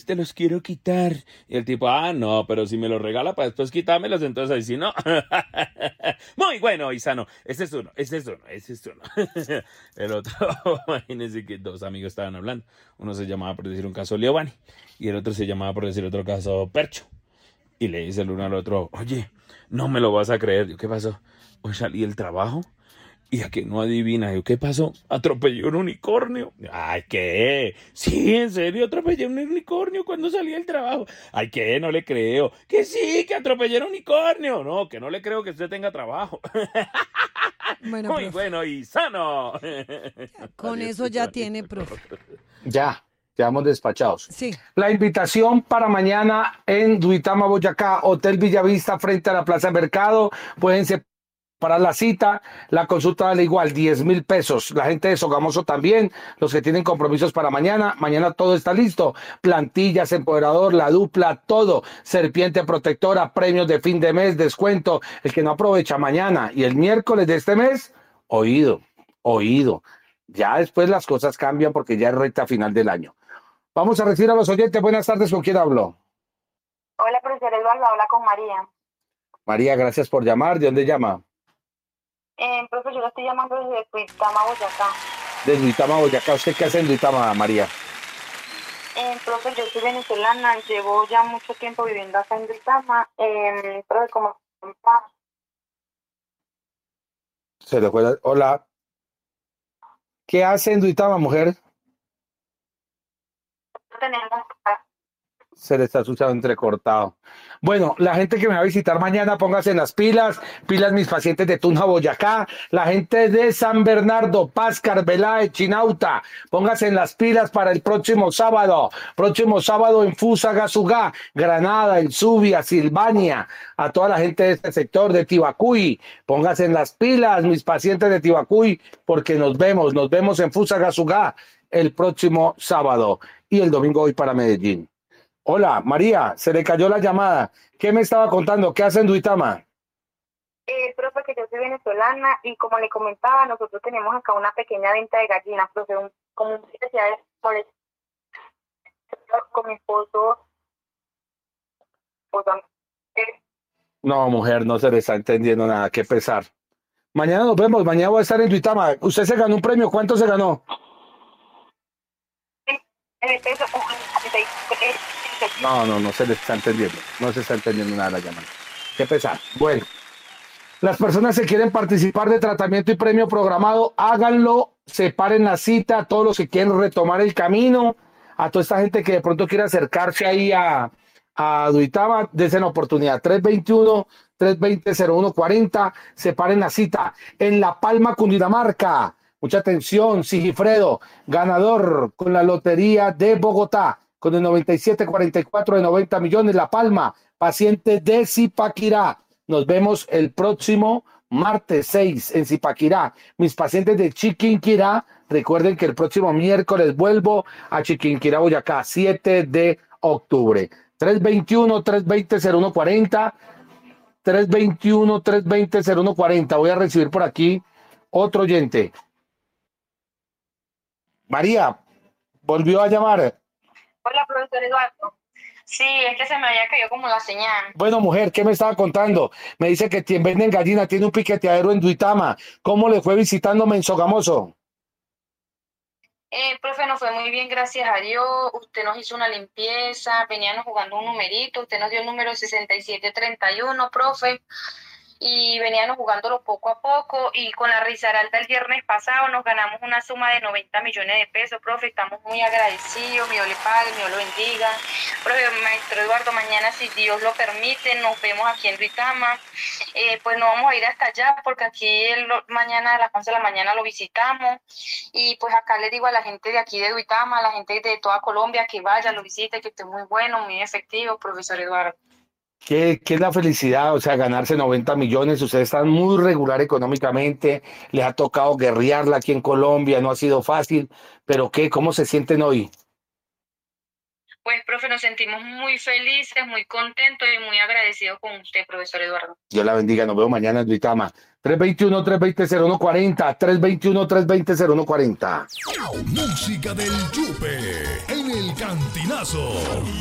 te los quiero quitar. Y el tipo, no, pero si me los regala para después quitármelos, entonces ahí sí no. Muy bueno y sano. Ese es uno, ese es uno, ese es uno. El otro, imagínense que dos amigos estaban hablando. Uno se llamaba por decir un caso Giovanni y el otro se llamaba por decir otro caso Percho. Y le dice el uno al otro, oye, no me lo vas a creer. Yo, ¿qué pasó? Hoy salí del trabajo y a que no adivina. Yo, ¿qué pasó? Atropellé un unicornio. Ay, ¿qué? Sí, en serio, atropellé un unicornio cuando salí del trabajo. Ay, ¿qué? No le creo. Que sí, que atropellé un unicornio. No, que no le creo que usted tenga trabajo. Bueno, Muy profe, bueno y sano. con Adiós, eso ya sexual. tiene, profe. Ya, quedamos despachados. Sí. La invitación para mañana en Duitama, Boyacá, Hotel Villavista, frente a la Plaza de Mercado. Pueden separar la cita. La consulta vale igual, 10.000 pesos. La gente de Sogamoso también, los que tienen compromisos para mañana. Mañana todo está listo. Plantillas, empoderador, la dupla, todo. Serpiente protectora, premios de fin de mes, descuento. El que no aprovecha mañana y el miércoles de este mes, oído, oído. Ya después las cosas cambian porque ya es recta final del año. Vamos a recibir a los oyentes. Buenas tardes, ¿con quién hablo? Hola, profesor Eduardo, habla con María. María, gracias por llamar. ¿De dónde llama? Profe, yo le estoy llamando desde Cuitama, Boyacá. De Duitama, Boyacá. ¿Usted qué hace en Duitama, María? Profe, yo soy venezolana, llevo ya mucho tiempo viviendo acá en Cuitama. Profe, como Se le fue Hola. ¿Qué hace en Duitama, mujer? tenemos, Se le está escuchando entrecortado. Bueno, la gente que me va a visitar mañana, póngase en las pilas, pilas mis pacientes de Tunja, Boyacá, la gente de San Bernardo, Paz, Carvelá, Chinauta, póngase en las pilas para el próximo sábado en Fusagasugá, Granada, El Zubia, Silvania, a toda la gente de este sector de Tibacuy, póngase en las pilas mis pacientes de Tibacuy, porque nos vemos en Fusagasugá el próximo sábado y el domingo voy para Medellín. Hola, María, se le cayó la llamada. ¿Qué me estaba contando? ¿Qué hace en Duitama? profe, que yo soy venezolana y como le comentaba, nosotros tenemos acá una pequeña venta de gallinas, profe, como un especial con mi esposo. No, mujer, no se le está entendiendo nada. Qué pesar. Mañana nos vemos. Mañana voy a estar en Duitama. Usted se ganó un premio. ¿Cuánto se ganó? En el peso, No se le está entendiendo. No se está entendiendo nada la llamada. Qué pesar. Bueno, las personas que quieren participar de tratamiento y premio programado, háganlo. Separen la cita. Todos los que quieren retomar el camino. A toda esta gente que de pronto quiere acercarse ahí a Duitama, desen la oportunidad. 321-320-0140. Separen la cita. En La Palma, Cundinamarca. Mucha atención, Sigifredo, ganador con la Lotería de Bogotá, con el 9744 de 90 millones, La Palma, paciente de Zipaquirá. Nos vemos el próximo martes 6 en Zipaquirá. Mis pacientes de Chiquinquirá, recuerden que el próximo miércoles vuelvo a Chiquinquirá, Boyacá, 7 de octubre. 321-320-0140, 321-320-0140. Voy a recibir por aquí otro oyente. María, volvió a llamar. Hola, profesor Eduardo. Sí, es que se me había caído como la señal. Bueno, mujer, ¿qué me estaba contando? Me dice que venden gallina, tiene un piqueteadero en Duitama. ¿Cómo le fue visitándome en Sogamoso? Profe, nos fue muy bien, gracias a Dios. Usted nos hizo una limpieza, veníamos jugando un numerito, usted nos dio el número 6731, profe, y veníamos jugándolo poco a poco, y con la Risaralda el viernes pasado nos ganamos una suma de 90 millones de pesos, profe, estamos muy agradecidos, mi Dios le pague, mi Dios lo bendiga. Profe, maestro Eduardo, mañana si Dios lo permite, nos vemos aquí en Duitama, pues no vamos a ir hasta allá, porque aquí mañana a las 11 de la mañana lo visitamos, y pues acá le digo a la gente de aquí de Duitama, a la gente de toda Colombia que vaya, lo visite, que esté muy bueno, muy efectivo, profesor Eduardo. ¿Qué es la felicidad? O sea, ganarse 90 millones. Ustedes están muy regular económicamente. Les ha tocado guerrearla aquí en Colombia. No ha sido fácil. Pero ¿qué? ¿Cómo se sienten hoy? Pues, profe, nos sentimos muy felices, muy contentos y muy agradecidos con usted, profesor Eduardo. Dios la bendiga, nos vemos mañana en Duitama. 321-320-0140, 321-320-0140. Música del Yupe en el Cantinazo.